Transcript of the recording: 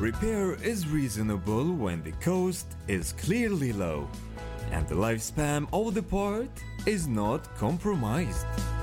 Repair is reasonable when the cost is clearly low and the lifespan of the part is not compromised.